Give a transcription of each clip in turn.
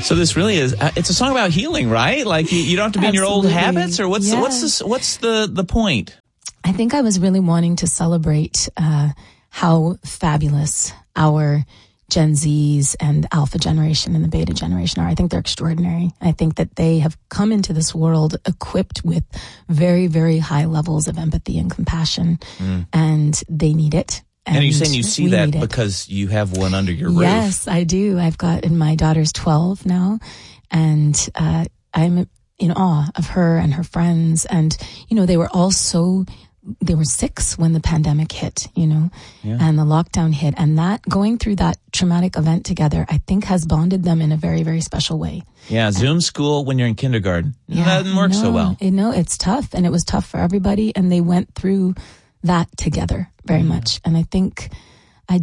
So this really is, it's a song about healing, right? Like you don't have to be in your old habits, or what's the point? I think I was really wanting to celebrate how fabulous our Gen Zs and Alpha generation and the Beta generation are. I think they're extraordinary. I think that they have come into this world equipped with very, very high levels of empathy and compassion, and they need it. And you're saying you see that because you have one under your roof? Yes, I do. And my daughter's 12 now, and I'm in awe of her and her friends. And, they were all they were 6 when the pandemic hit, and the lockdown hit. And that going through that traumatic event together, I think has bonded them in a very, very special way. Yeah, Zoom school when you're in kindergarten. That doesn't work so well. It's tough, and it was tough for everybody. And they went through that together very much. And I think I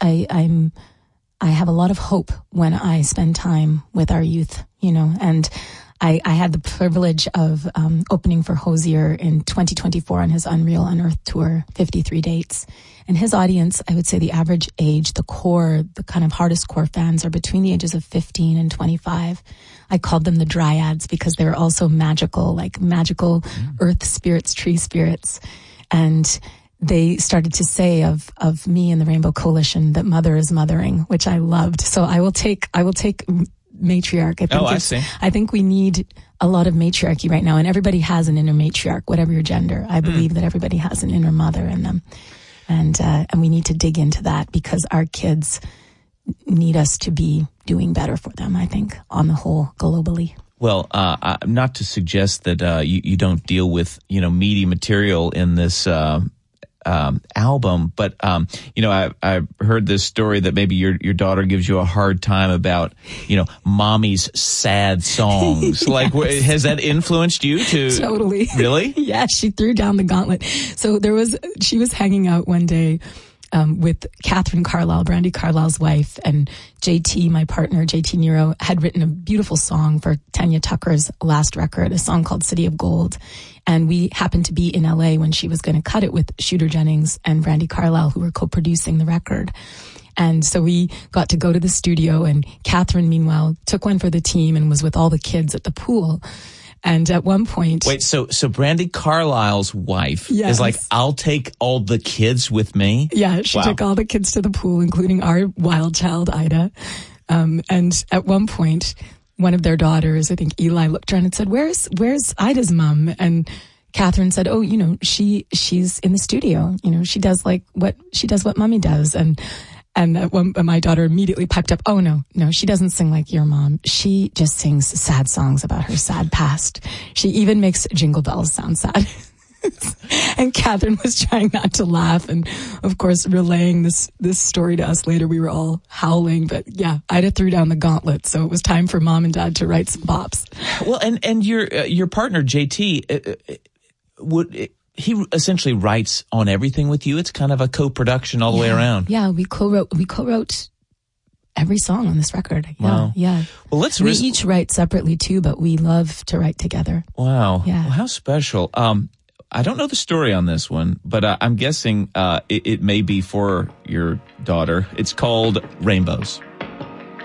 have a lot of hope when I spend time with our youth, and I had the privilege of opening for Hozier in 2024 on his Unreal Unearthed tour, 53 dates. And his audience, I would say the average age, the kind of hardest core fans are between the ages of 15 and 25. I called them the dryads because they were also magical earth spirits, tree spirits. And they started to say of me and the Rainbow Coalition that mother is mothering, which I loved. So I will take matriarch. I think we need a lot of matriarchy right now, and everybody has an inner matriarch, whatever your gender. I believe that everybody has an inner mother in them. And we need to dig into that because our kids need us to be doing better for them, I think, on the whole, globally. Well, not to suggest that you don't deal with, meaty material in this album, but I've heard this story that maybe your daughter gives you a hard time about, mommy's sad songs. Yes. Like, has that influenced you to? Totally. Really? Yeah, she threw down the gauntlet. So she was hanging out one day with Catherine Carlisle, Brandi Carlisle's wife, and JT, my partner, JT Nero, had written a beautiful song for Tanya Tucker's last record, a song called City of Gold. And we happened to be in LA when she was going to cut it with Shooter Jennings and Brandi Carlisle, who were co-producing the record. And so we got to go to the studio, and Catherine, meanwhile, took one for the team and was with all the kids at the pool. And at one point... Wait, so Brandi Carlisle's wife is like, I'll take all the kids with me? Yeah, she took all the kids to the pool, including our wild child, Ida. And at one point, one of their daughters, I think Eli, looked around and said, where's Ida's mom? And Catherine said, she's in the studio. She does what mommy does. And my daughter immediately piped up, oh, no, she doesn't sing like your mom. She just sings sad songs about her sad past. She even makes Jingle Bells sound sad. And Catherine was trying not to laugh, and of course relaying this story to us later. We were all howling, but yeah, Ida threw down the gauntlet, so it was time for mom and dad to write some bops. Well, and your partner JT he essentially writes on everything with you. It's kind of a co-production all the way around. Yeah, we co-wrote every song on this record. Wow. Yeah. Well, we each write separately too, but we love to write together. Wow. Yeah. Well, how special. I don't know the story on this one, but I'm guessing it may be for your daughter. It's called Rainbows.